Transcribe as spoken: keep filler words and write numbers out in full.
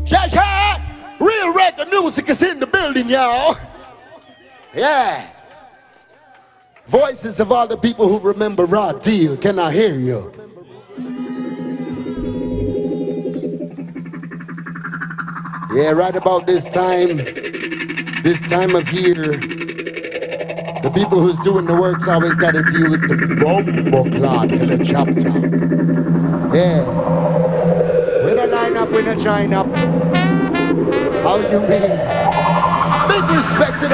Cha cha! Real reggae music is in the building, y'all. Yeah. Voices of all the people who remember Raw Deal. Can I hear you? Yeah, right about this time, this time of year, the people who's doing the work's always got to deal with the bombo clot helicopter. Yeah. With a line up, with a join up. How you mean? Big respect to the